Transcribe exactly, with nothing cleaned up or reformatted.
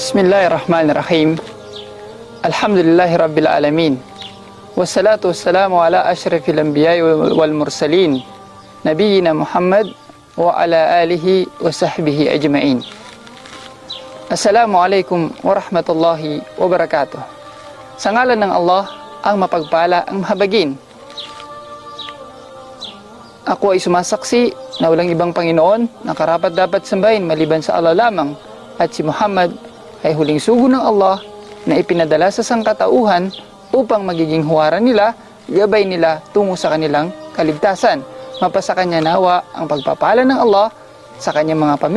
Bismillahirrahmanirrahim. Alhamdulillahi Rabbil Alamin. Wassalatu wassalamu ala ashrafil anbiya'i wal mursalin. Nabiyina Muhammad wa ala alihi wa sahbihi ajma'in. Assalamualaikum warahmatullahi wabarakatuh. Sa ngalan ng Allah, ang mapagpala, ang mahabagin. Ako ay sumasaksi na walang ibang Panginoon na karapat dapat sambahin maliban sa Allah lamang, at si Muhammad ay huling sugo ng Allah na ipinadala sa sangkatauhan upang magiging huwaran nila, gabay nila tungo sa kanilang kaligtasan. Mapasa kanya nawa ang pagpapala ng Allah sa kanyang mga pamilya.